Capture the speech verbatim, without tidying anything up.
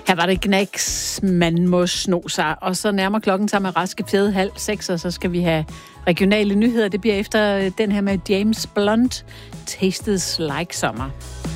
Her var det Knacks, man må sno sig. Og så nærmer klokken sig med raske fede halv seks, og så skal vi have regionale nyheder. Det bliver efter den her med James Blunt, Tastes Like Summer.